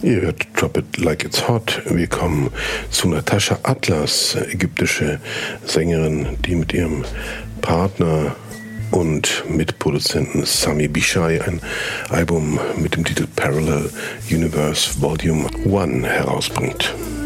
Ihr hört Drop It Like It's Hot. Wir kommen zu Natasha Atlas, ägyptische Sängerin, die mit ihrem Partner und Mitproduzenten Sami Bishai ein Album mit dem Titel Parallel Universe Volume 1 herausbringt.